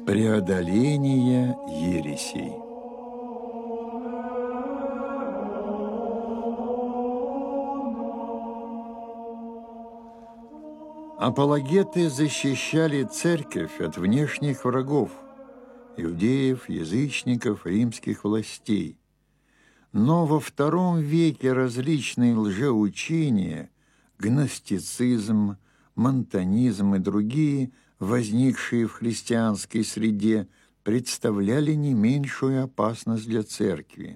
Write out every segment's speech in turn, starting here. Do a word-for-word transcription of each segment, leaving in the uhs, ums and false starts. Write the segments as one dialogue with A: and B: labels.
A: Преодоление ересей. Апологеты защищали церковь от внешних врагов – иудеев, язычников, римских властей. Но во втором веке различные лжеучения – гностицизм, монтанизм и другие, возникшие в христианской среде, представляли не меньшую опасность для церкви.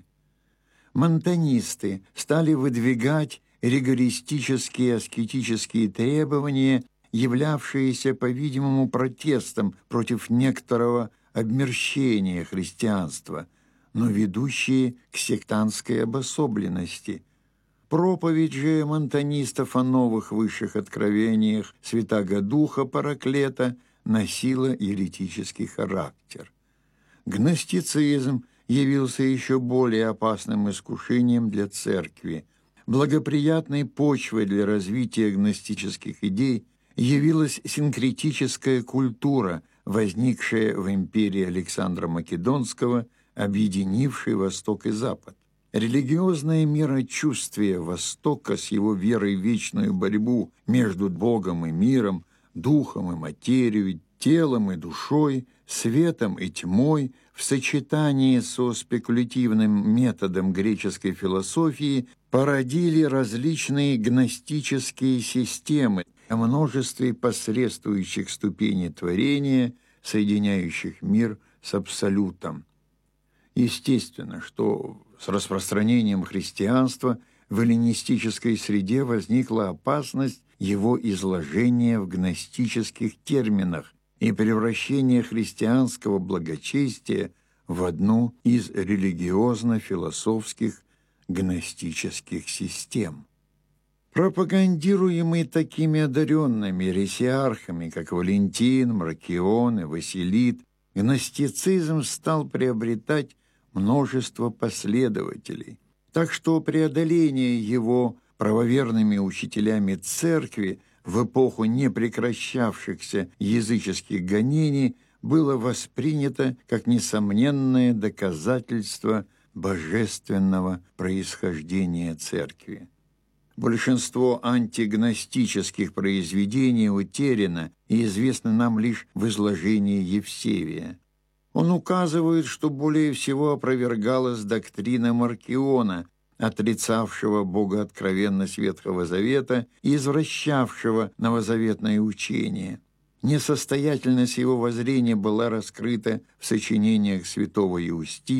A: Монтанисты стали выдвигать ригористические аскетические требования, являвшиеся, по-видимому, протестом против некоторого обмерщения христианства, но ведущие к сектантской обособленности. Проповедь же монтанистов о новых высших откровениях Святаго Духа Параклета носила еретический характер. Гностицизм явился еще более опасным искушением для церкви. Благоприятной почвой для развития гностических идей явилась синкретическая культура, возникшая в империи Александра Македонского, объединившей Восток и Запад. Религиозное мирочувствие Востока с его верой в вечную борьбу между Богом и миром, духом и материей, телом и душой, светом и тьмой в сочетании со спекулятивным методом греческой философии породили различные гностические системы о множестве посредствующих ступеней творения, соединяющих мир с абсолютом. Естественно, что с распространением христианства в эллинистической среде возникла опасность его изложения в гностических терминах и превращения христианского благочестия в одну из религиозно-философских гностических систем. Пропагандируемый такими одаренными ересиархами, как Валентин, Маркион и Василит, гностицизм стал приобретать множество последователей, так что преодоление его правоверными учителями церкви в эпоху непрекращавшихся языческих гонений было воспринято как несомненное доказательство божественного происхождения церкви. Большинство антигностических произведений утеряно и известно нам лишь в изложении Евсевия. Он указывает, что более всего опровергалась доктрина Маркиона, отрицавшего богооткровенность Ветхого Завета и извращавшего новозаветное учение. Несостоятельность его воззрения была раскрыта в сочинениях святого Иустина,